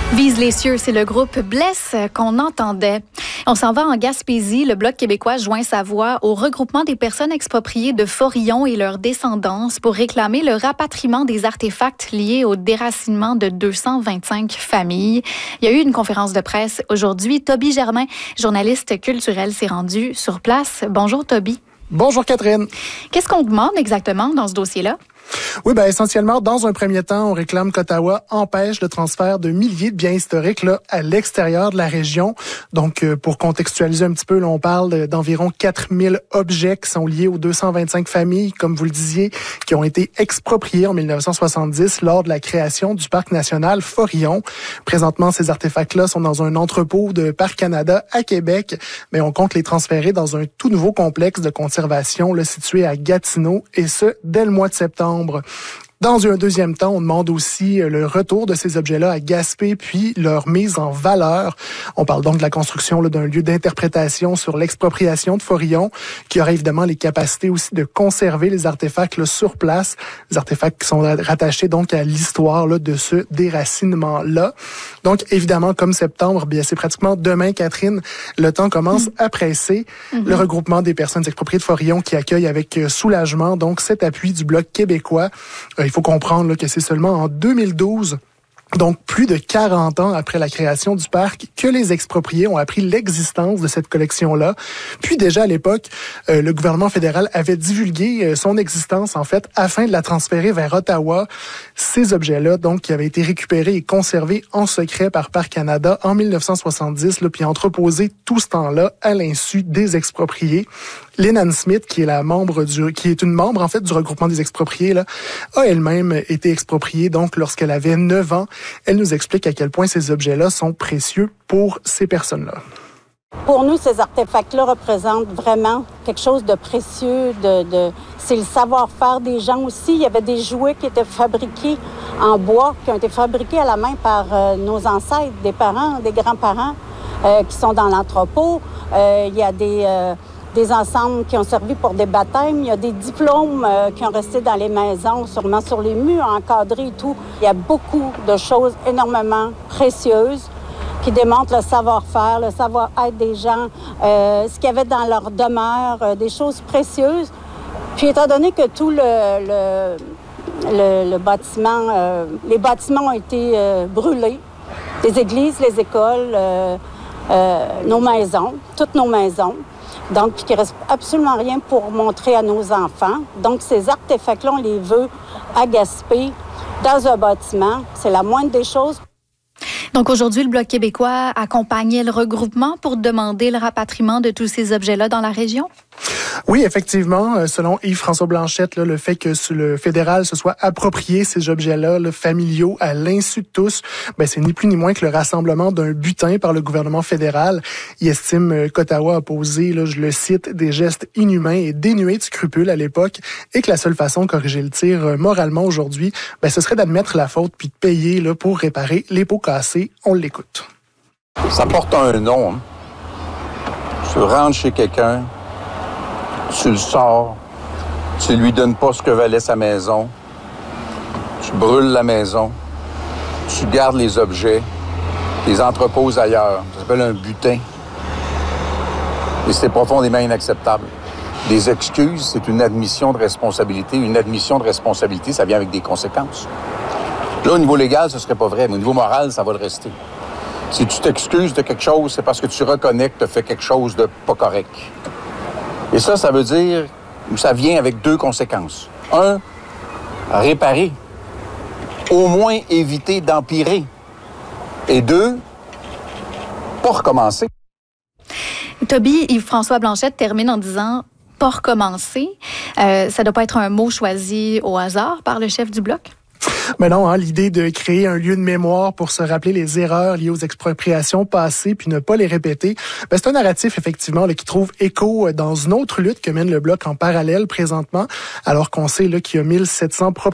Vise les cieux, c'est le groupe Bless qu'on entendait. On s'en va en Gaspésie. Le Bloc québécois joint sa voix au regroupement des personnes expropriées de Forillon et leurs descendants pour réclamer le rapatriement des artefacts liés au déracinement de 225 familles. Il y a eu une conférence de presse aujourd'hui. Toby Germain, journaliste culturel, s'est rendu sur place. Bonjour Toby. Bonjour Catherine. Qu'est-ce qu'on demande exactement dans ce dossier-là? Oui, essentiellement, dans un premier temps, on réclame qu'Ottawa empêche le transfert de milliers de biens historiques à l'extérieur de la région. Donc, pour contextualiser un petit peu, on parle d'environ 4000 objets qui sont liés aux 225 familles, comme vous le disiez, qui ont été expropriés en 1970 lors de la création du Parc national Forillon. Présentement, ces artefacts-là sont dans un entrepôt de Parc Canada à Québec, mais on compte les transférer dans un tout nouveau complexe de conservation situé à Gatineau, et ce, dès le mois de septembre. Dans un deuxième temps, on demande aussi le retour de ces objets-là à Gaspé, puis leur mise en valeur. On parle donc de la construction d'un lieu d'interprétation sur l'expropriation de Forillon, qui aurait évidemment les capacités aussi de conserver les artefacts sur place, les artefacts qui sont rattachés donc à l'histoire de ce déracinement-là. Donc évidemment, comme septembre, c'est pratiquement demain, Catherine, le temps commence à presser. Le regroupement des personnes expropriées de Forillon qui accueille avec soulagement donc cet appui du Bloc québécois. Il faut comprendre que c'est seulement en 2012, donc plus de 40 ans après la création du parc, que les expropriés ont appris l'existence de cette collection-là. Puis déjà à l'époque, le gouvernement fédéral avait divulgué son existence, en fait, afin de la transférer vers Ottawa. Ces objets-là, donc, qui avaient été récupérés et conservés en secret par Parc Canada en 1970, puis entreposés tout ce temps-là à l'insu des expropriés. Lynn Smith, qui est une membre en fait du regroupement des expropriés, a elle-même été expropriée donc lorsqu'elle avait 9 ans. Elle nous explique à quel point ces objets-là sont précieux pour ces personnes-là. Pour nous, ces artefacts-là représentent vraiment quelque chose de précieux. C'est le savoir-faire des gens aussi. Il y avait des jouets qui étaient fabriqués en bois, qui ont été fabriqués à la main par nos ancêtres, des parents, des grands-parents qui sont dans l'entrepôt. Il y a des ensembles qui ont servi pour des baptêmes. Il y a des diplômes qui ont resté dans les maisons, sûrement sur les murs, encadrés et tout. Il y a beaucoup de choses énormément précieuses qui démontrent le savoir-faire, le savoir-être des gens, ce qu'il y avait dans leur demeure, des choses précieuses. Puis étant donné que tout le bâtiment, les bâtiments ont été brûlés, les églises, les écoles, nos maisons, toutes nos maisons. Donc, il ne reste absolument rien pour montrer à nos enfants. Donc, ces artefacts-là, on les veut à Gaspé, dans un bâtiment. C'est la moindre des choses. Donc, aujourd'hui, le Bloc québécois accompagnait le regroupement pour demander le rapatriement de tous ces objets-là dans la région? Oui, effectivement, selon Yves-François Blanchette, le fait que le fédéral se soit approprié ces objets-là, familiaux, à l'insu de tous, c'est ni plus ni moins que le rassemblement d'un butin par le gouvernement fédéral. Il estime qu'Ottawa a posé, je le cite, des gestes inhumains et dénués de scrupules à l'époque, et que la seule façon de corriger le tir moralement aujourd'hui, ce serait d'admettre la faute puis de payer pour réparer les pots cassés. On l'écoute. Ça porte un nom. Hein. Tu rentres chez quelqu'un, tu le sors, tu lui donnes pas ce que valait sa maison, tu brûles la maison, tu gardes les objets, les entreposes ailleurs. Ça s'appelle un butin. Et c'est profondément inacceptable. Des excuses, c'est une admission de responsabilité. Une admission de responsabilité, ça vient avec des conséquences. Là, au niveau légal, ce serait pas vrai, mais au niveau moral, ça va le rester. Si tu t'excuses de quelque chose, c'est parce que tu reconnais que tu as fait quelque chose de pas correct. Et ça veut dire, ça vient avec deux conséquences. Un, réparer. Au moins éviter d'empirer. Et deux, pas recommencer. Toby, Yves-François Blanchette termine en disant « pas recommencer ». Ça doit pas être un mot choisi au hasard par le chef du Bloc? Mais non, l'idée de créer un lieu de mémoire pour se rappeler les erreurs liées aux expropriations passées puis ne pas les répéter, c'est un narratif effectivement qui trouve écho dans une autre lutte que mène le Bloc en parallèle présentement, alors qu'on sait qu'il y a 1700